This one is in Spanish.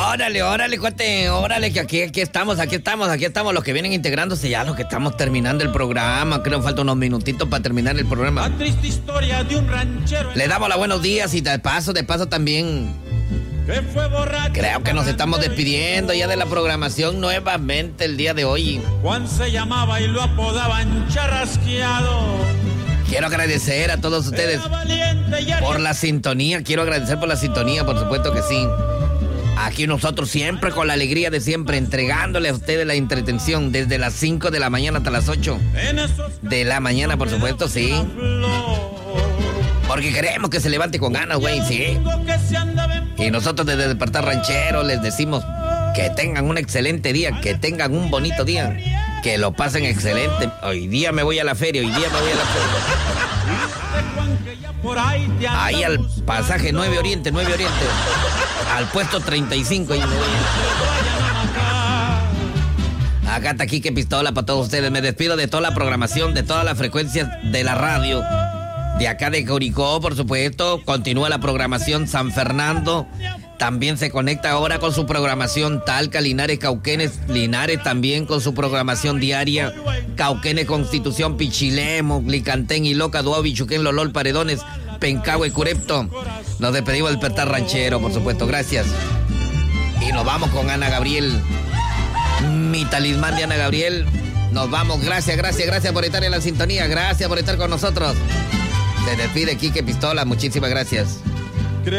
Órale, cuate, órale, que aquí estamos los que vienen integrándose ya, los que estamos terminando el programa. Creo que faltan unos minutitos para terminar el programa. La triste historia de un ranchero. Le damos los buenos días y de paso también Que fue borracho. creo que nos estamos despidiendo ya de la programación nuevamente el día de hoy. Juan se llamaba y lo apodaban Charrasqueado. Quiero agradecer a todos ustedes por la sintonía. Quiero agradecer por la sintonía, por supuesto que sí. Aquí nosotros siempre con la alegría de siempre, entregándole a ustedes la entretención desde las 5 de la mañana hasta las 8 de la mañana, por supuesto, sí. Porque queremos que se levante con ganas, güey, sí. Y nosotros desde Despertar Ranchero les decimos que tengan un excelente día, que tengan un bonito día, que lo pasen excelente. Hoy día me voy a la feria, Ahí al pasaje 9 Oriente, al puesto 35 y me voy. Acá está Quique Pistola para todos ustedes. Me despido de toda la programación, de todas las frecuencias de la radio. De acá de Curicó, por supuesto. Continúa la programación San Fernando. También se conecta ahora con su programación Talca, Linares, Cauquenes, Linares también con su programación diaria. Cauquenes, Constitución, Pichilemo, Licantén, Iloca, Duabi, Chuquén, Lolol, Paredones, Pencahue, Curepto. Nos despedimos del Despertar Ranchero, por supuesto, gracias. Y nos vamos con Ana Gabriel, mi talismán de Ana Gabriel. Nos vamos, gracias por estar en la sintonía, gracias por estar con nosotros. Se despide Quique Pistola, muchísimas gracias.